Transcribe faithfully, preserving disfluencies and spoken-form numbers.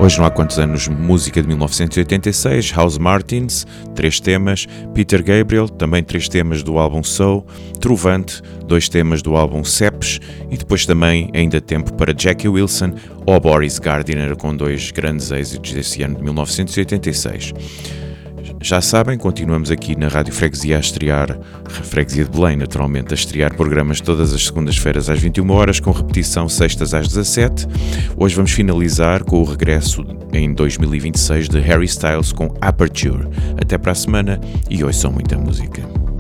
Hoje não há quantos anos, música de mil novecentos e oitenta e seis, House Martins, três temas, Peter Gabriel, também três temas do álbum So, Trovante, dois temas do álbum Seps e depois também ainda tempo para Jackie Wilson ou Boris Gardiner com dois grandes êxitos desse ano de mil novecentos e oitenta e seis. Já sabem, continuamos aqui na Rádio Freguesia a estrear, Freguesia de Belém naturalmente, a estrear programas todas as segundas-feiras às vinte e uma horas, com repetição sextas às dezassete. Hoje vamos finalizar com o regresso em dois mil e vinte e seis de Harry Styles com Aperture. Até para a semana e ouçam muita música.